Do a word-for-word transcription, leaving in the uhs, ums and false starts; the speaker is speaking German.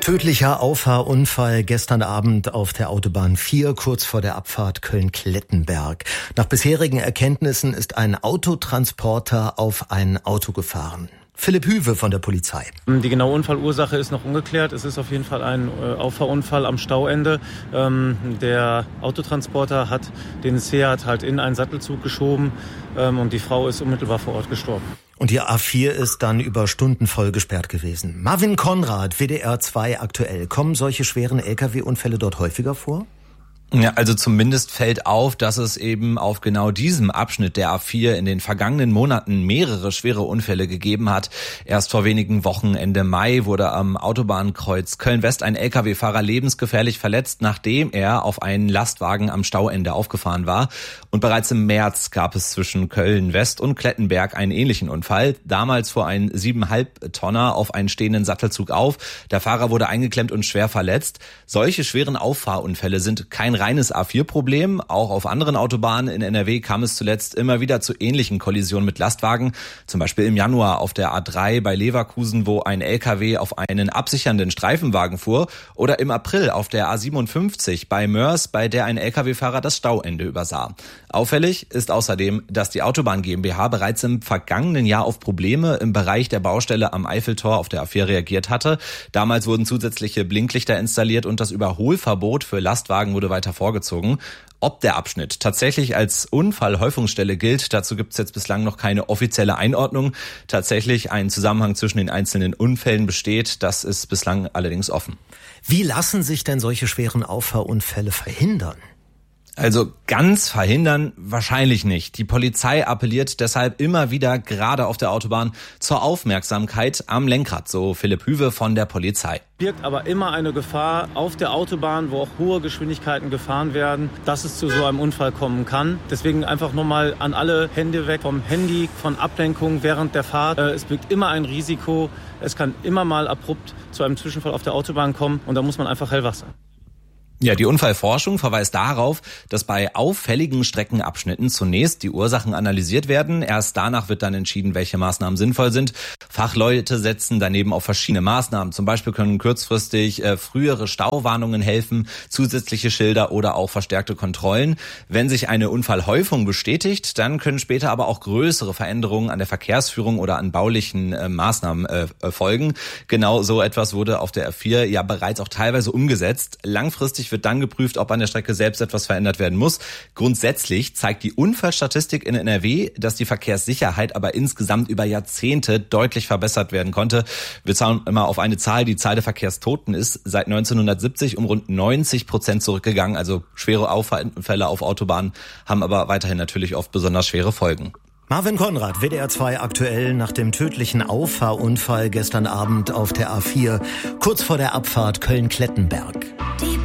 Tödlicher Auffahrunfall gestern Abend auf der Autobahn vier, kurz vor der Abfahrt Köln-Klettenberg. Nach bisherigen Erkenntnissen ist ein Autotransporter auf ein Auto gefahren. Philipp Hüwe von der Polizei. Die genaue Unfallursache ist noch ungeklärt. Es ist auf jeden Fall ein äh, Auffahrunfall am Stauende. Ähm, der Autotransporter hat den Seat halt in einen Sattelzug geschoben ähm, und die Frau ist unmittelbar vor Ort gestorben. Und die A vier ist dann über Stunden voll gesperrt gewesen. Marvin Konrad, W D R zwei aktuell. Kommen solche schweren L K W-Unfälle dort häufiger vor? Ja, also zumindest fällt auf, dass es eben auf genau diesem Abschnitt der A vier in den vergangenen Monaten mehrere schwere Unfälle gegeben hat. Erst vor wenigen Wochen, Ende Mai, wurde am Autobahnkreuz Köln-West ein L K W-Fahrer lebensgefährlich verletzt, nachdem er auf einen Lastwagen am Stauende aufgefahren war. Und bereits im März gab es zwischen Köln-West und Klettenberg einen ähnlichen Unfall. Damals fuhr ein siebeneinhalb Tonner auf einen stehenden Sattelzug auf. Der Fahrer wurde eingeklemmt und schwer verletzt. Solche schweren Auffahrunfälle sind kein reines A vier Problem. Auch auf anderen Autobahnen in N R W kam es zuletzt immer wieder zu ähnlichen Kollisionen mit Lastwagen. Zum Beispiel im Januar auf der A drei bei Leverkusen, wo ein L K W auf einen absichernden Streifenwagen fuhr. Oder im April auf der A siebenundfünfzig bei Mörs, bei der ein L K W-Fahrer das Stauende übersah. Auffällig ist außerdem, dass die Autobahn GmbH bereits im vergangenen Jahr auf Probleme im Bereich der Baustelle am Eiffeltor auf der A vier reagiert hatte. Damals wurden zusätzliche Blinklichter installiert und das Überholverbot für Lastwagen wurde weiter vorgezogen. Ob der Abschnitt tatsächlich als Unfallhäufungsstelle gilt, dazu gibt es jetzt bislang noch keine offizielle Einordnung. Tatsächlich ein Zusammenhang zwischen den einzelnen Unfällen besteht, das ist bislang allerdings offen. Wie lassen sich denn solche schweren Auffahrunfälle verhindern? Also ganz verhindern wahrscheinlich nicht. Die Polizei appelliert deshalb immer wieder, gerade auf der Autobahn, zur Aufmerksamkeit am Lenkrad, so Philipp Hüwe von der Polizei. Birgt aber immer eine Gefahr auf der Autobahn, wo auch hohe Geschwindigkeiten gefahren werden, dass es zu so einem Unfall kommen kann. Deswegen einfach nochmal an alle Hände weg vom Handy, von Ablenkung während der Fahrt. Es birgt immer ein Risiko. Es kann immer mal abrupt zu einem Zwischenfall auf der Autobahn kommen und da muss man einfach hellwach sein. Ja, die Unfallforschung verweist darauf, dass bei auffälligen Streckenabschnitten zunächst die Ursachen analysiert werden. Erst danach wird dann entschieden, welche Maßnahmen sinnvoll sind. Fachleute setzen daneben auf verschiedene Maßnahmen. Zum Beispiel können kurzfristig äh, frühere Stauwarnungen helfen, zusätzliche Schilder oder auch verstärkte Kontrollen. Wenn sich eine Unfallhäufung bestätigt, dann können später aber auch größere Veränderungen an der Verkehrsführung oder an baulichen äh, Maßnahmen äh, folgen. Genau so etwas wurde auf der A vier ja bereits auch teilweise umgesetzt. Langfristig wird dann geprüft, ob an der Strecke selbst etwas verändert werden muss. Grundsätzlich zeigt die Unfallstatistik in N R W, dass die Verkehrssicherheit aber insgesamt über Jahrzehnte deutlich verbessert werden konnte. Wir schauen immer auf eine Zahl. Die Zahl der Verkehrstoten ist seit neunzehnhundertsiebzig um rund neunzig Prozent zurückgegangen. Also schwere Auffahrunfälle auf Autobahnen haben aber weiterhin natürlich oft besonders schwere Folgen. Marvin Konrad, W D R zwei aktuell nach dem tödlichen Auffahrunfall gestern Abend auf der A vier, kurz vor der Abfahrt Köln-Klettenberg.